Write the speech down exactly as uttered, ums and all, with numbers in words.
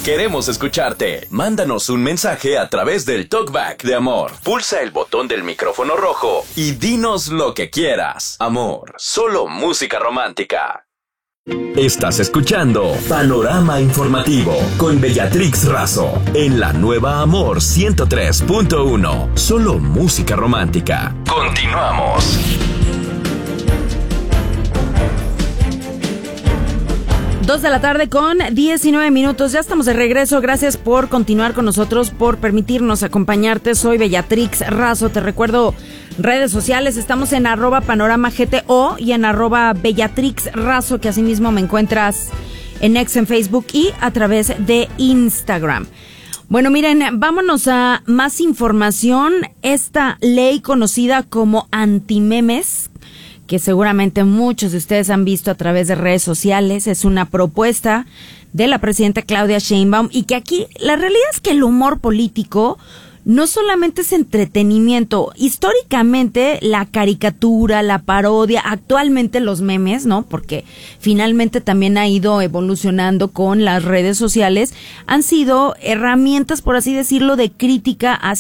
Queremos escucharte. Mándanos un mensaje a través del Talkback de Amor. Pulsa el botón del micrófono rojo y dinos lo que quieras. Amor, solo música romántica. Estás escuchando Panorama Informativo con Bellatrix Razo en la nueva Amor ciento tres punto uno. Solo música romántica. Continuamos. Dos de la tarde con diecinueve minutos. Ya estamos de regreso. Gracias por continuar con nosotros, por permitirnos acompañarte. Soy Bellatrix Razo. Te recuerdo redes sociales. Estamos en arroba panorama G T O y en arroba Bellatrix Razo, que asimismo me encuentras en X en Facebook y a través de Instagram. Bueno, miren, vámonos a más información. Esta ley conocida como antimemes, que seguramente muchos de ustedes han visto a través de redes sociales, es una propuesta de la presidenta Claudia Sheinbaum, y que aquí la realidad es que el humor político no solamente es entretenimiento. Históricamente la caricatura, la parodia, actualmente los memes, ¿no? Porque finalmente también ha ido evolucionando con las redes sociales, han sido herramientas, por así decirlo, de crítica hacia